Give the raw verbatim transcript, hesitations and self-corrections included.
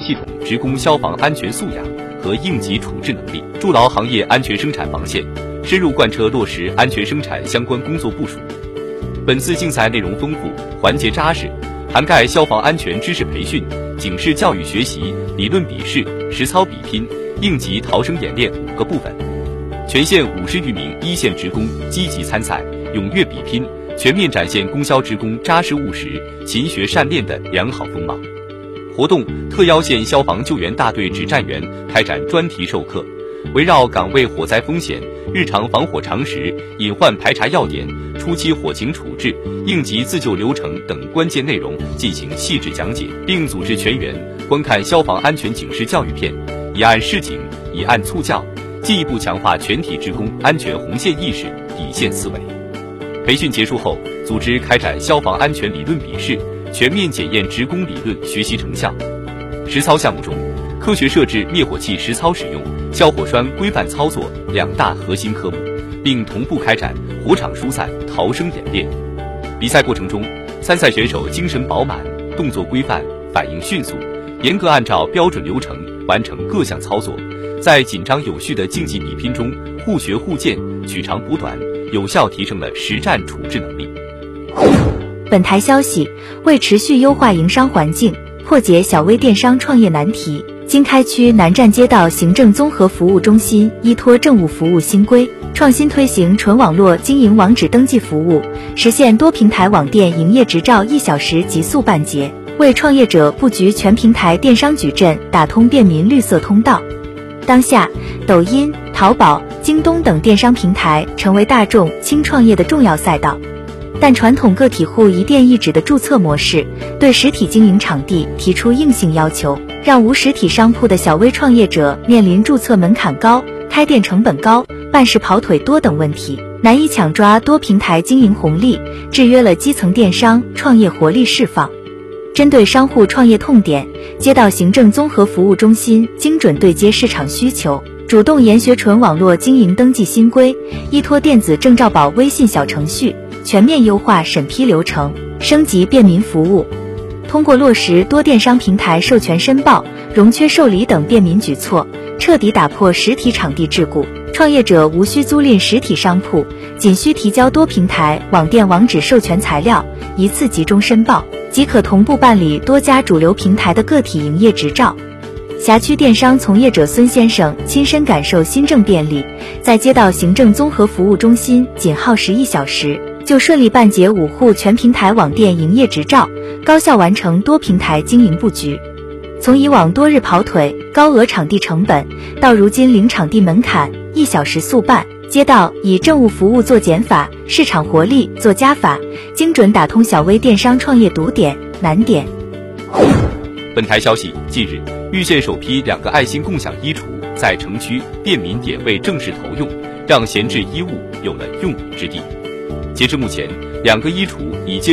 系统职工消防安全素养和应急处置能力，筑牢行业安全生产防线，深入贯彻落实安全生产相关工作部署。本次竞赛内容丰富，环节扎实，涵盖消防安全知识培训、警示教育学习、理论笔试、实操比拼、应急逃生演练五个部分。全县五十余名一线职工积极参赛，踊跃比拼，全面展现供销职工扎实务实、勤学善练的良好风貌。活动特邀县消防救援大队指战员开展专题授课，围绕岗位火灾风险、日常防火常识、隐患排查要点、初期火情处置、应急自救流程等关键内容进行细致讲解，并组织全员观看消防安全警示教育片，以案示警，以案促教，进一步强化全体职工安全红线意识、底线思维。培训结束后，组织开展消防安全理论笔试，全面检验职工理论学习成效。实操项目中，科学设置灭火器实操使用、消火栓规范操作两大核心科目，并同步开展火场疏散、逃生演练。比赛过程中，参赛选手精神饱满，动作规范，反应迅速，严格按照标准流程完成各项操作，在紧张有序的竞技比拼中互学互鉴，取长补短，有效提升了实战处置能力。 本台消息，为持续优化营商环境，破解小微电商创业难题，经开区南站街道行政综合服务中心依托政务服务新规，创新推行纯网络经营网址登记服务，实现多平台网店营业执照一小时极速办结，为创业者布局全平台电商矩阵打通便民绿色通道。当下，抖音、淘宝、京东等电商平台成为大众轻创业的重要赛道。但传统个体户一店一址的注册模式对实体经营场地提出硬性要求，让无实体商铺的小微创业者面临注册门槛高、开店成本高、办事跑腿多等问题，难以抢抓多平台经营红利，制约了基层电商创业活力释放。针对商户创业痛点，街道行政综合服务中心精准对接市场需求，主动研学纯网络经营登记新规，依托电子证照宝微信小程序，全面优化审批流程，升级便民服务。通过落实多电商平台授权申报、融缺受理等便民举措，彻底打破实体场地桎梏，创业者无需租赁实体商铺，仅需提交多平台网店网址授权材料，一次集中申报，即可同步办理多家主流平台的个体营业执照。辖区电商从业者孙先生亲身感受新政便利，在街道行政综合服务中心仅耗时一小时，就顺利办结五户全平台网店营业执照，高效完成多平台经营布局。从以往多日跑腿、高额场地成本，到如今零场地门槛、一小时速办，街道以政务服务做减法，市场活力做加法，精准打通小微电商创业堵点、难点。 本台消息，近日，玉县首批两个爱心共享衣橱在城区便民点位正式投用，让闲置衣物有了用武之地。截至目前，两个衣橱已接